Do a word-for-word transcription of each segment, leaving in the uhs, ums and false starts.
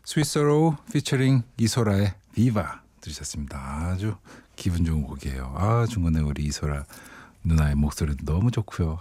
스위스로 피처링 이소라의 비바 들으셨습니다. 아주 기분 좋은 곡이에요. 아, 중간에 우리 이소라 누나의 목소리도 너무 좋고요.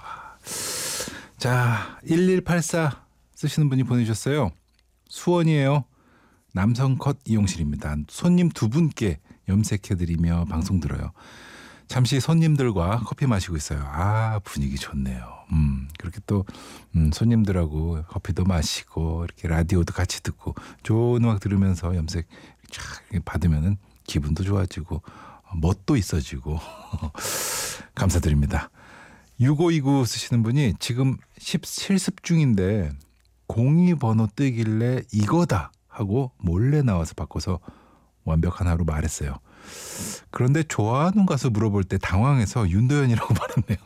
자, 일일팔사 쓰시는 분이 보내주셨어요. 수원이에요. 남성 컷 이용실입니다. 손님 두 분께 염색해드리며 방송 들어요. 잠시 손님들과 커피 마시고 있어요. 아, 분위기 좋네요. 음, 그렇게 또 음, 손님들하고 커피도 마시고 이렇게 라디오도 같이 듣고 좋은 음악 들으면서 염색 쫙 받으면은 기분도 좋아지고 멋도 있어지고 감사드립니다. 육오이구 쓰시는 분이 지금 실습 중인데 공이번호 뜨길래 이거다 하고 몰래 나와서 바꿔서 완벽한 하루 말했어요. 그런데 좋아하는 가수 물어볼 때 당황해서 윤도현이라고 말했네요.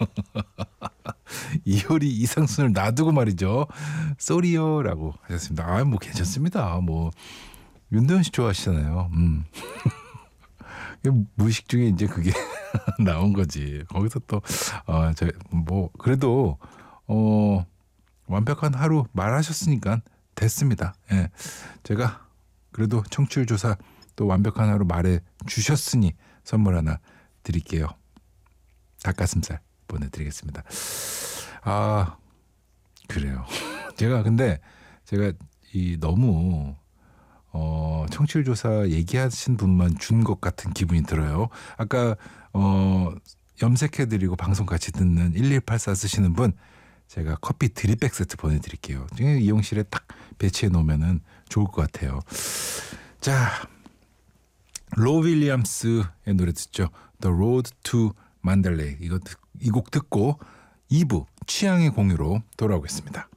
이효리 이상순을 놔두고 말이죠. 쏘리요라고 하셨습니다. 아, 뭐 괜찮습니다. 뭐 윤도현 씨 좋아하시잖아요. 음. 무의식 중에 이제 그게 나온 거지. 거기서 또 어, 저 뭐 그래도 어, 완벽한 하루 말하셨으니까 됐습니다. 예. 제가 그래도 청취율 조사 또 완벽한 하루 말해 주셨으니 선물 하나 드릴게요. 닭가슴살 보내드리겠습니다. 아, 그래요. 제가 근데 제가 이 너무 어, 청취율 조사 얘기하신 분만 준 것 같은 기분이 들어요. 아까 어, 염색해드리고 방송 같이 듣는 일일팔사 쓰시는 분 제가 커피 드립백 세트 보내드릴게요. 이용실에 딱 배치해 놓으면 좋을 것 같아요. 자, 로 윌리엄스의 노래 듣죠. The Road to Mandalay. 이거 이 곡 듣고 이 부 취향의 공유로 돌아오겠습니다.